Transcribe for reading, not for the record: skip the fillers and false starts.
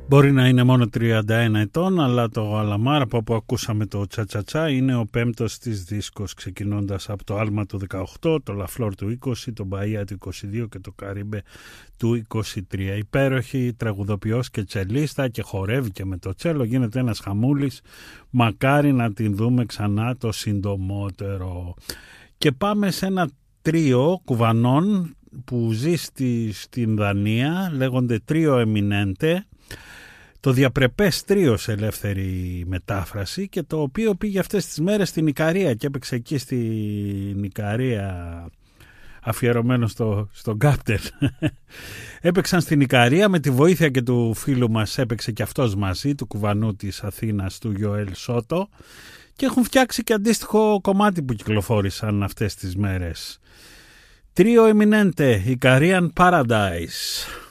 Μπορεί να είναι μόνο 31 ετών, αλλά το Αλαμάρ, από όπου ακούσαμε το τσατσατσά, είναι ο πέμπτος της δίσκος, ξεκινώντας από το Άλμα του 18, το Λαφλόρ του 20, το Μπαΐα του 22 και το Καρίμπε του 23. Υπέροχη τραγουδοποιός και τσελίστα και χορεύει και με το τσέλο, γίνεται ένας χαμούλης. Μακάρι να την δούμε ξανά το συντομότερο. Και πάμε σε ένα τρίο κουβανών που ζει στην Δανία, λέγονται Τρίο Εμινέντε. Το διαπρεπές τρίο σε ελεύθερη μετάφραση, και το οποίο πήγε αυτές τις μέρες στην Ικαρία και έπαιξε εκεί στην Ικαρία, αφιερωμένο στον Κάπτερ. Έπαιξαν στην Ικαρία με τη βοήθεια και του φίλου μας, έπαιξε και αυτός μαζί, του κουβανού της Αθήνας, του Γιοέλ Σότο, και έχουν φτιάξει και αντίστοιχο κομμάτι που κυκλοφόρησαν αυτές τις μέρες. Τρίο Εμινέντε, Icarian Paradise.